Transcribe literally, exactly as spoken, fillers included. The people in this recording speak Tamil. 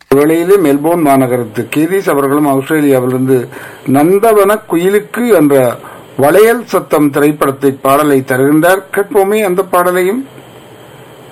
வேளையிலே மெல்போர்ன் மாநகரத்து கீரிஸ் அவர்களும் ஆஸ்திரேலியாவிலிருந்து நந்தவன குயிலுக்கு என்ற வளையல் சத்தம் திரைப்படத்தை பாடலை தருகின்றார். கேட்போமே அந்த பாடலையும்.